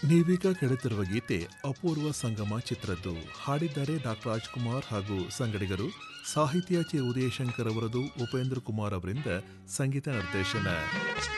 ನೀವೀಗ ಕೆಡುತ್ತಿರುವ ಗೀತೆ ಅಪೂರ್ವ ಸಂಗಮ ಚಿತ್ರದ್ದು. ಹಾಡಿದ್ದಾರೆ ಡಾಕ್ಟರ್ ರಾಜ್ಕುಮಾರ್ ಹಾಗೂ ಸಂಗಡಿಗರು. ಸಾಹಿತ್ಯ ಚಿ ಉದಯಶಂಕರ್ ಅವರದು, ಉಪೇಂದ್ರ ಕುಮಾರ್ ಅವರಿಂದ ಸಂಗೀತ ನಿರ್ದೇಶನ.